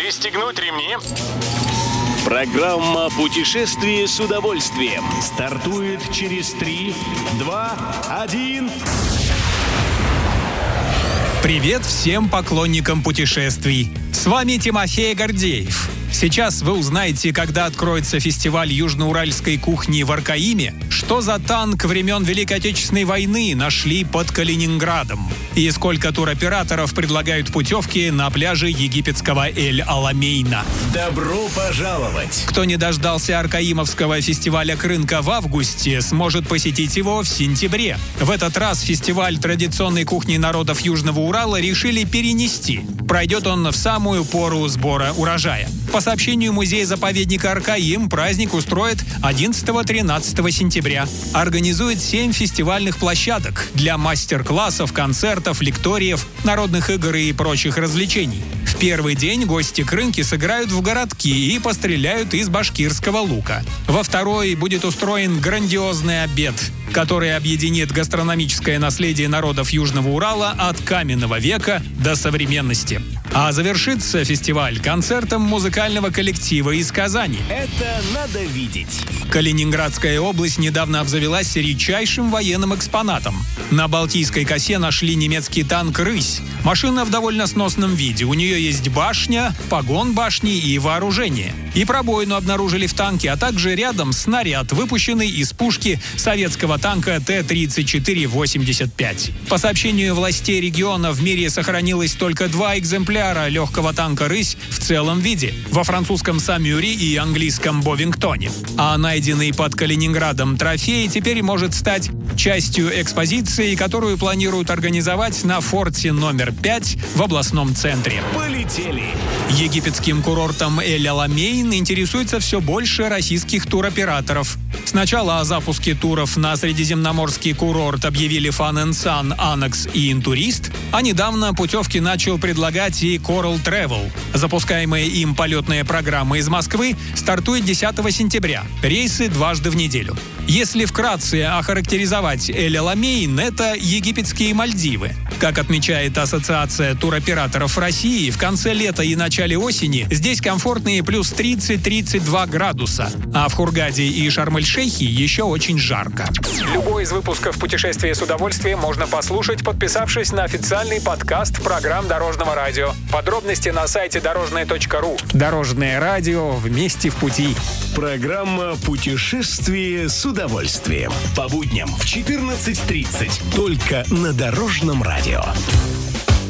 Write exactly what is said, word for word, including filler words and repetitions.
Пристегнуть ремни. Программа «Путешествие с удовольствием» стартует через три, два, один. Привет всем поклонникам путешествий. С вами Тимофей Гордеев. Сейчас вы узнаете, когда откроется фестиваль южноуральской кухни в Аркаиме, что за танк времен Великой Отечественной войны нашли под Калининградом, и сколько туроператоров предлагают путевки на пляже египетского Эль-Аламейна. Добро пожаловать! Кто не дождался Аркаимовского фестиваля Крынка в августе, сможет посетить его в сентябре. В этот раз фестиваль традиционной кухни народов Южного Урала решили перенести. Пройдет он в самую пору сбора урожая. По сообщению музея-заповедника Аркаим, праздник устроит одиннадцатого-тринадцатого сентября. Организует семь фестивальных площадок для мастер-классов, концертов, лекториев, народных игр и прочих развлечений. В первый день гости Крынки сыграют в городки и постреляют из башкирского лука. Во второй будет устроен грандиозный обед, который объединит гастрономическое наследие народов Южного Урала от каменного века до современности. А завершится фестиваль концертом музыкального коллектива из Казани. Это надо видеть. Калининградская область недавно обзавелась редчайшим военным экспонатом. На Балтийской косе нашли немецкий танк «Рысь». Машина в довольно сносном виде. У нее есть башня, погон башни и вооружение. И пробоину обнаружили в танке, а также рядом снаряд, выпущенный из пушки советского танка Т тридцать четыре восемьдесят пять. По сообщению властей региона, в мире сохранилось только два экземпляра легкого танка «Рысь» в целом виде – во французском «Самюри» и английском «Бовингтоне». А найденный под Калининградом трофей теперь может стать частью экспозиции, которую планируют организовать на форте номер пять в областном центре. Полетели! Египетским курортом Эль-Аламейн интересуется все больше российских туроператоров. Сначала о запуске туров на средиземноморский курорт объявили Fun and Sun, Анекс и Интурист, а недавно путевки начал предлагать и Coral Travel. Запускаемая им полетная программа из Москвы стартует десятого сентября. Рейсы дважды в неделю. Если вкратце охарактеризовать Эль-Аламейн, это египетские Мальдивы. Как отмечает Ассоциация туроператоров России, в конце лета и начале осени здесь комфортные плюс тридцать - тридцать два градуса, а в Хургаде и Шарм-эль-Шейхе еще очень жарко. Любой из выпусков «Путешествия с удовольствием» можно послушать, подписавшись на официальный подкаст программ Дорожного радио. Подробности на сайте дорожное точка ру. Дорожное радио. Вместе в пути. Программа «Путешествие с удовольствием». По будням в четырнадцать тридцать. Только на Дорожном радио.